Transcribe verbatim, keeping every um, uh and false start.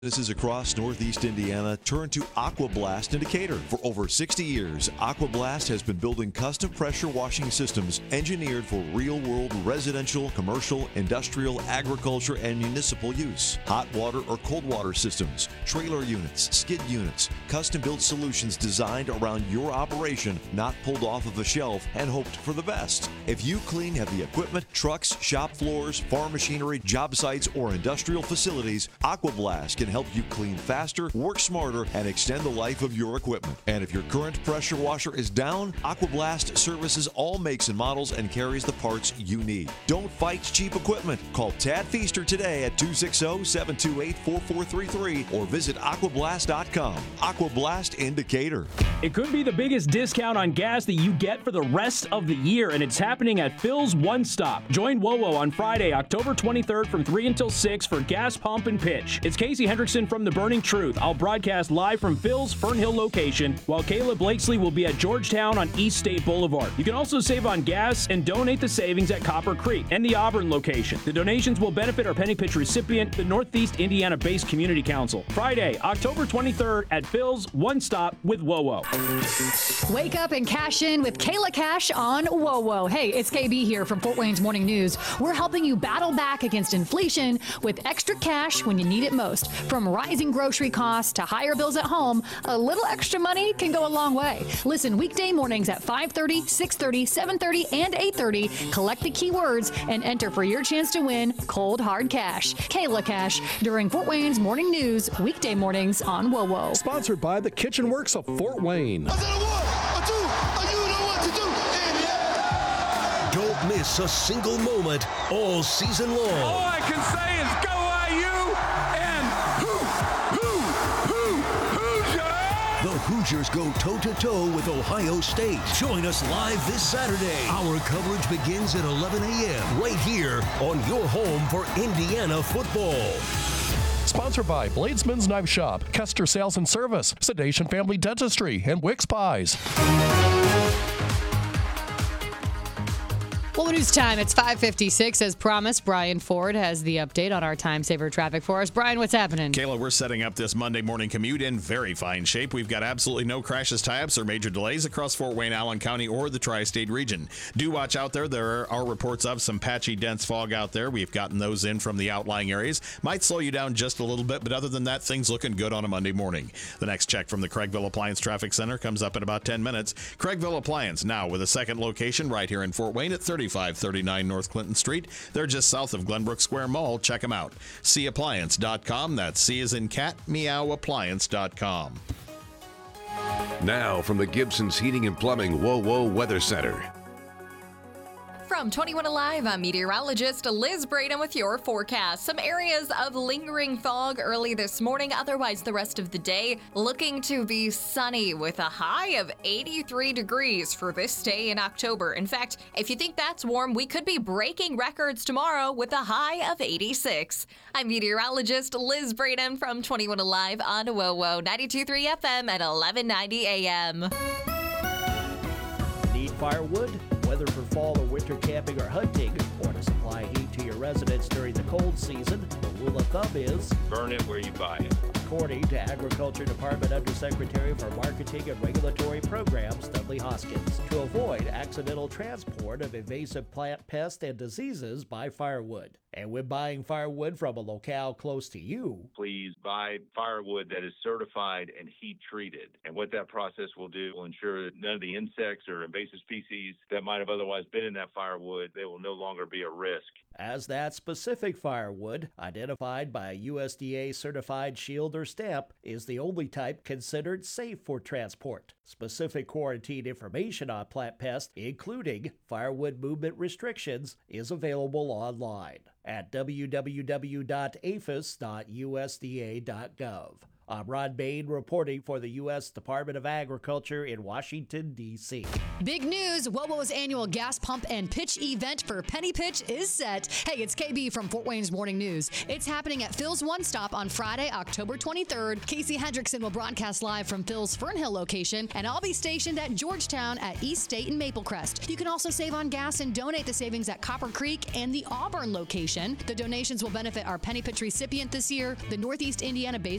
Businesses across Northeast Indiana turn to Aquablast in Decatur. For over sixty years, Aquablast has been building custom pressure washing systems engineered for real-world residential, commercial, industrial, agriculture, and municipal use. Hot water or cold water systems, trailer units, skid units, custom-built solutions designed around your operation, not pulled off of a shelf and hoped for the best. If you clean heavy equipment, trucks, shop floors, farm machinery, job sites, or industrial facilities, Aquablast can help you clean faster, work smarter, and extend the life of your equipment. And if your current pressure washer is down, Aquablast services all makes and models and carries the parts you need. Don't fight cheap equipment. Call Tad Feaster today at two six zero, seven two eight, four four three three or visit aquablast dot com. Aquablast in Decatur. It could be the biggest discount on gas that you get for the rest of the year, and it's happening at Phil's One Stop. Join WoWo on Friday, October twenty-third from three until six for Gas Pump and Pitch. It's Casey Hendrickson from The Burning Truth. I'll broadcast live from Phil's Fern Hill location, while Kayla Blakesley will be at Georgetown on East State Boulevard. You can also save on gas and donate the savings at Copper Creek and the Auburn location. The donations will benefit our Penny Pitch recipient, the Northeast Indiana-based Community Council. Friday, October twenty-third at Phil's One Stop with WoWo. Wake up and cash in with Kayla Cash on WoWo. Hey, it's K B here from Fort Wayne's Morning News. We're helping you battle back against inflation with extra cash when you need it most. From rising grocery costs to higher bills at home, a little extra money can go a long way. Listen weekday mornings at five thirty, six thirty, seven thirty, and eight thirty. Collect the keywords and enter for your chance to win cold hard cash. Kayla Cash during Fort Wayne's Morning News, weekday mornings on WoWo. Sponsored by the Kitchen Works of Fort Wayne. I said a one, a two, a you know what to do. Don't miss a single moment all season long. All I can say is go I U and hoo, hoo, hoo, Hoosiers! The Hoosiers go toe-to-toe with Ohio State. Join us live this Saturday. Our coverage begins at eleven a.m. right here on your home for Indiana football. Sponsored by Bladesman's Knife Shop, Kester Sales and Service, Sedation Family Dentistry, and Wicks Pies. Well, news time. It's five fifty-six. As promised, Brian Ford has the update on our time saver traffic for us. Brian, what's happening? Kayla, we're setting up this Monday morning commute in very fine shape. We've got absolutely no crashes, tie-ups, or major delays across Fort Wayne, Allen County, or the tri-state region. Do watch out there. There are reports of some patchy, dense fog out there. We've gotten those in from the outlying areas. Might slow you down just a little bit, but other than that, things looking good on a Monday morning. The next check from the Craigville Appliance Traffic Center comes up in about ten minutes. Craigville Appliance, now with a second location right here in Fort Wayne at thirty-five thirty-nine North Clinton Street. They're just south of Glenbrook Square Mall. Check them out. C appliance dot com. That's C as in cat, meow appliance dot com. Now from the Gibson's Heating and Plumbing WoWo Weather Center. From twenty-one Alive, I'm meteorologist Liz Braden with your forecast. Some areas of lingering fog early this morning, otherwise the rest of the day looking to be sunny with a high of eighty-three degrees for this day in October. In fact, if you think that's warm, we could be breaking records tomorrow with a high of eighty-six. I'm meteorologist Liz Braden from twenty-one Alive on WoWo ninety-two point three F M at eleven ninety A M. Need firewood? Whether for fall or winter camping or hunting, or to supply heat to your residence during the cold season, the rule of thumb is burn it where you buy it. According to Agriculture Department Undersecretary for Marketing and Regulatory Programs, Dudley Hoskins, to avoid accidental transport of invasive plant pests and diseases by firewood. And when buying firewood from a locale close to you, please buy firewood that is certified and heat treated. And what that process will do will ensure that none of the insects or invasive species that might have otherwise been in that firewood, they will no longer be a risk. As that specific firewood, identified by a U S D A certified shield or stamp, is the only type considered safe for transport. Specific quarantine information on plant pests, including firewood movement restrictions, is available online at w w w dot aphis dot u s d a dot gov. I'm Ron Bain reporting for the U S Department of Agriculture in Washington, D C Big news, WOWO's annual gas pump and pitch event for Penny Pitch is set. Hey, it's K B from Fort Wayne's Morning News. It's happening at Phil's One Stop on Friday, October twenty-third. Casey Hendrickson will broadcast live from Phil's Fernhill location, and I'll be stationed at Georgetown at East State and Maple Crest. You can also save on gas and donate the savings at Copper Creek and the Auburn location. The donations will benefit our Penny Pitch recipient this year, the Northeast Indiana-based